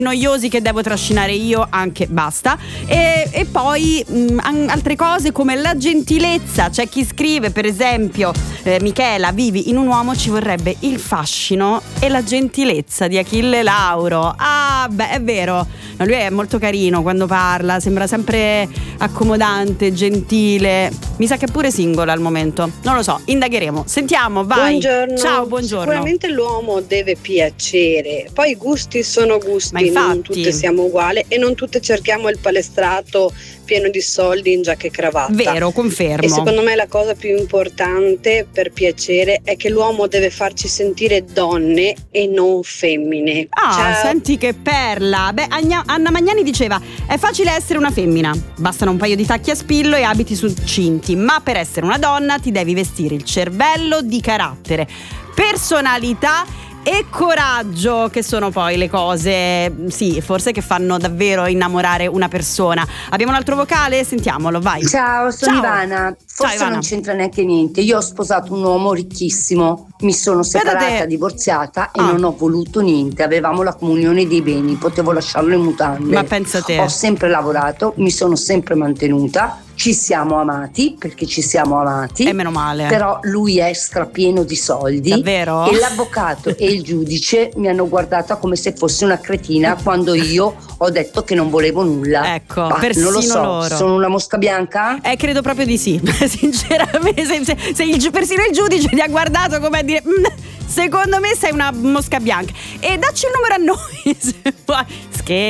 noiosi che devo trascinare io, anche basta. E poi altre cose come la gentilezza. C'è chi scrive, per esempio, Michela, vivi in un uomo, ci vorrebbe il fascino e la gentilezza di Achille Lauro. Ah, beh, è vero. Ma lui è molto carino quando parla, sembra sempre accomodante, gentile. Mi sa che è pure single al momento, non lo so, indagheremo. Sentiamo, vai. Buongiorno. Ciao, buongiorno. Sicuramente l'uomo deve piacere, poi i gusti sono gusti. Ma infatti, non tutte siamo uguali e non tutte cerchiamo il palestrato pieno di soldi in giacca e cravatta. Vero, confermo. E secondo me la cosa più importante per piacere è che l'uomo deve farci sentire donne e non femmine. Ah, senti che perla. Beh, Anna Magnani diceva: è facile essere una femmina, bastano un paio di tacchi a spillo e abiti succinti, ma per essere una donna ti devi vestire il cervello di carattere, personalità e coraggio, che sono poi le cose, sì, forse che fanno davvero innamorare una persona. Abbiamo un altro vocale? Sentiamolo, vai. Ciao, sono Ivana. Forse Ivana. non c'entra neanche niente. Io ho sposato un uomo ricchissimo, mi sono separata, divorziata e non ho voluto niente. Avevamo la comunione dei beni, potevo lasciarlo in mutande. Ma pensa te. Ho sempre lavorato, mi sono sempre mantenuta. Ci siamo amati, perché ci siamo amati. E meno male. Però lui è strapieno di soldi. Davvero? E l'avvocato e il giudice mi hanno guardata come se fossi una cretina quando io ho detto che non volevo nulla. Ecco, Ma persino non lo so, loro. sono una mosca bianca? Credo proprio di sì. Sinceramente, se persino il giudice ti ha guardato come a dire secondo me sei una mosca bianca. E dacci il numero a noi se vuoi.